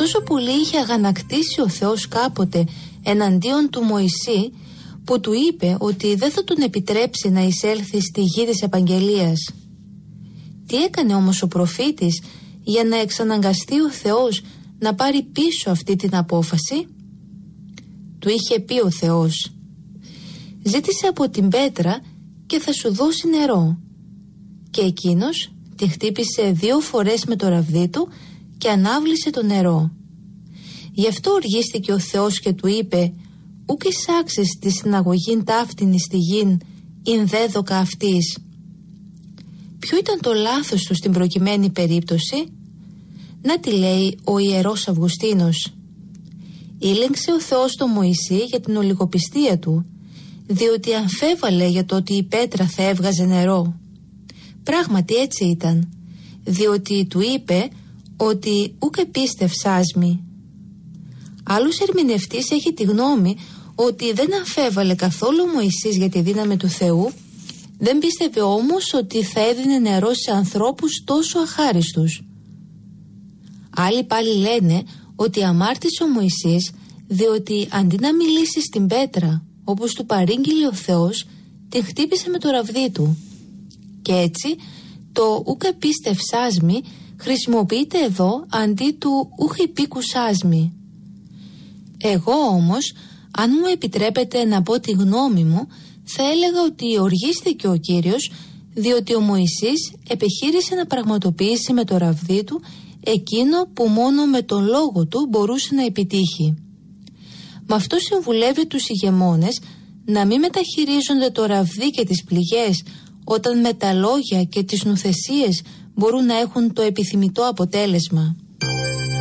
τόσο πολύ είχε αγανακτήσει ο Θεός κάποτε εναντίον του Μωυσή, που του είπε ότι δεν θα τον επιτρέψει να εισέλθει στη γη της επαγγελίας. Τι έκανε όμως ο προφήτης για να εξαναγκαστεί ο Θεός να πάρει πίσω αυτή την απόφαση? Του είχε πει ο Θεός: «Ζήτησε από την πέτρα και θα σου δώσει νερό». Και εκείνος τη χτύπησε 2 φορές με το ραβδί του και ανάβλησε το νερό. Γι' αυτό οργίστηκε ο Θεός και του είπε: «Ούκ εισάξεις τη συναγωγήν ταύτην εις τη γην, ειν δέδοκα αυτής». Ποιο ήταν το λάθος του στην προκειμένη περίπτωση? Να τι λέει ο Ιερός Αυγουστίνος: «Ήλεγξε ο Θεός τον Μωυσή για την ολιγοπιστία του, διότι αμφέβαλε για το ότι η πέτρα θα έβγαζε νερό». Πράγματι έτσι ήταν, διότι του είπε ότι «ούκ επίστευσάς μη». Άλλος ερμηνευτής έχει τη γνώμη ότι δεν αμφέβαλε καθόλου ο Μωυσής για τη δύναμη του Θεού, δεν πίστευε όμως ότι θα έδινε νερό σε ανθρώπους τόσο αχάριστους. Άλλοι πάλι λένε ότι αμάρτησε ο Μωυσής διότι αντί να μιλήσει στην πέτρα όπως του παρήγγειλε ο Θεός, την χτύπησε με το ραβδί του. Και έτσι το «ούκ επίστευσάς μη» χρησιμοποιείται εδώ αντί του «ούχ υπήκουσάς μη». Εγώ όμως, αν μου επιτρέπετε να πω τη γνώμη μου, θα έλεγα ότι οργίστηκε ο Κύριος διότι ο Μωυσής επιχείρησε να πραγματοποιήσει με το ραβδί του εκείνο που μόνο με τον λόγο του μπορούσε να επιτύχει. Με αυτό συμβουλεύει τους ηγεμόνες να μην μεταχειρίζονται το ραβδί και τις πληγές, όταν με τα λόγια και τις νουθεσίες μπορούν να έχουν το επιθυμητό αποτέλεσμα.